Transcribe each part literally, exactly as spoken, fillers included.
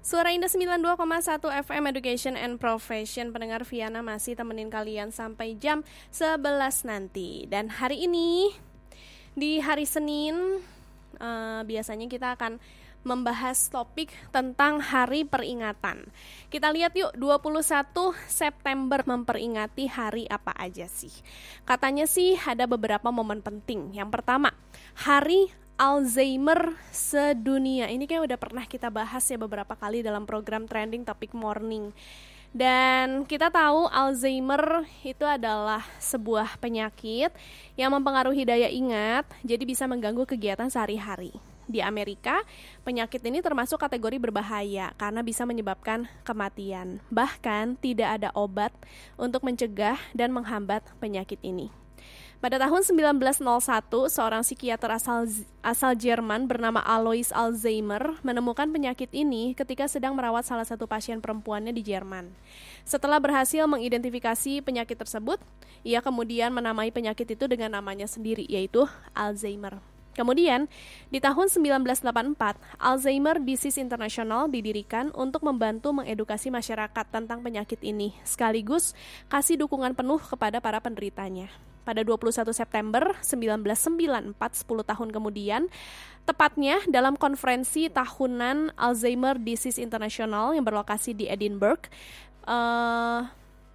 Suara Indah sembilan puluh dua koma satu F M Education and Profession. Pendengar, Viana masih temenin kalian sampai jam sebelas nanti. Dan hari ini, di hari Senin, uh, biasanya kita akan membahas topik tentang hari peringatan. Kita lihat yuk, dua puluh satu September memperingati hari apa aja sih? Katanya sih ada beberapa momen penting. Yang pertama, Hari Alzheimer sedunia. Ini kayak udah pernah kita bahas ya beberapa kali dalam program Trending Topic Morning. Dan kita tahu Alzheimer itu adalah sebuah penyakit yang mempengaruhi daya ingat, jadi bisa mengganggu kegiatan sehari-hari. Di Amerika, penyakit ini termasuk kategori berbahaya karena bisa menyebabkan kematian. Bahkan tidak ada obat untuk mencegah dan menghambat penyakit ini. Pada tahun sembilan belas nol satu, seorang psikiater asal asal Jerman bernama Alois Alzheimer menemukan penyakit ini ketika sedang merawat salah satu pasien perempuannya di Jerman. Setelah berhasil mengidentifikasi penyakit tersebut, ia kemudian menamai penyakit itu dengan namanya sendiri, yaitu Alzheimer. Kemudian, di tahun sembilan belas delapan puluh empat, Alzheimer Disease International didirikan untuk membantu mengedukasi masyarakat tentang penyakit ini, sekaligus kasih dukungan penuh kepada para penderitanya. Pada dua puluh satu September sembilan belas sembilan puluh empat, sepuluh tahun kemudian, tepatnya dalam konferensi tahunan Alzheimer Disease International yang berlokasi di Edinburgh, uh,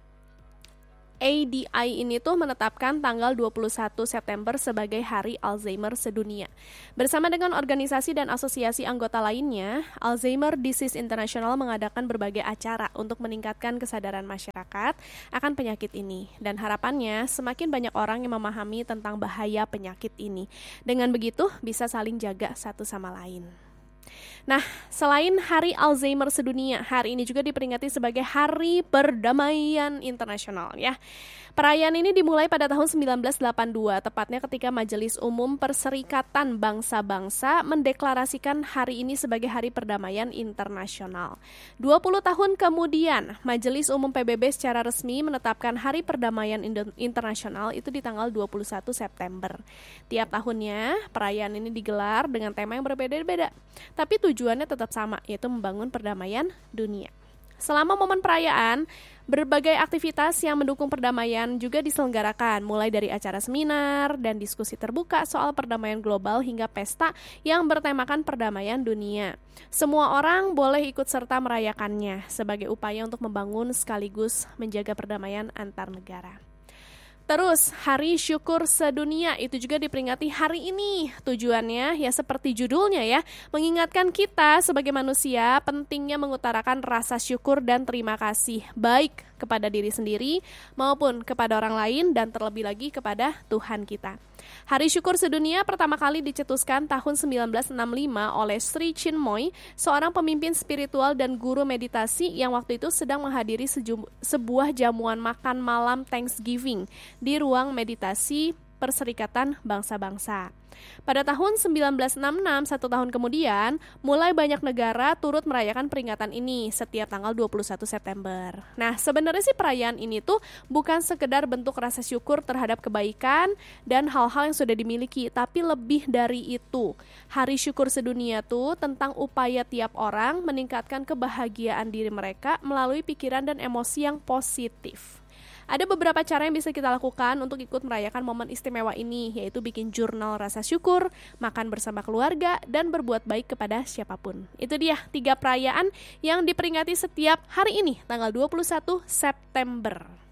A D I ini tuh menetapkan tanggal dua puluh satu September sebagai Hari Alzheimer sedunia. Bersama dengan organisasi dan asosiasi anggota lainnya, Alzheimer Disease International mengadakan berbagai acara untuk meningkatkan kesadaran masyarakat akan penyakit ini. Dan harapannya semakin banyak orang yang memahami tentang bahaya penyakit ini. Dengan begitu bisa saling jaga satu sama lain. Nah, selain Hari Alzheimer sedunia, hari ini juga diperingati sebagai Hari Perdamaian Internasional ya. Perayaan ini dimulai pada tahun sembilan belas delapan puluh dua, tepatnya ketika Majelis Umum Perserikatan Bangsa-Bangsa mendeklarasikan hari ini sebagai Hari Perdamaian Internasional. dua puluh tahun kemudian, Majelis Umum P B B secara resmi menetapkan Hari Perdamaian Internasional itu di tanggal dua puluh satu September. Tiap tahunnya, perayaan ini digelar dengan tema yang berbeda-beda, tapi tujuannya tetap sama, yaitu membangun perdamaian dunia. Selama momen perayaan, berbagai aktivitas yang mendukung perdamaian juga diselenggarakan, mulai dari acara seminar dan diskusi terbuka soal perdamaian global hingga pesta yang bertemakan perdamaian dunia. Semua orang boleh ikut serta merayakannya sebagai upaya untuk membangun sekaligus menjaga perdamaian antar negara. Terus, Hari Syukur Sedunia itu juga diperingati hari ini. Tujuannya ya seperti judulnya ya, mengingatkan kita sebagai manusia pentingnya mengutarakan rasa syukur dan terima kasih, baik kepada diri sendiri maupun kepada orang lain dan terlebih lagi kepada Tuhan kita. Hari Syukur Sedunia pertama kali dicetuskan tahun sembilan belas enam puluh lima oleh Sri Chinmoy, seorang pemimpin spiritual dan guru meditasi yang waktu itu sedang menghadiri seju- sebuah jamuan makan malam Thanksgiving di ruang meditasi Perserikatan Bangsa-Bangsa. Pada tahun sembilan belas enam puluh enam, satu tahun kemudian, mulai banyak negara turut merayakan peringatan ini setiap tanggal dua puluh satu September. Nah, sebenarnya sih perayaan ini tuh bukan sekedar bentuk rasa syukur terhadap kebaikan dan hal-hal yang sudah dimiliki, tapi lebih dari itu. Hari Syukur Sedunia tuh tentang upaya tiap orang meningkatkan kebahagiaan diri mereka melalui pikiran dan emosi yang positif. Ada beberapa cara yang bisa kita lakukan untuk ikut merayakan momen istimewa ini, yaitu bikin jurnal rasa syukur, makan bersama keluarga, dan berbuat baik kepada siapapun. Itu dia tiga perayaan yang diperingati setiap hari ini, tanggal dua puluh satu September.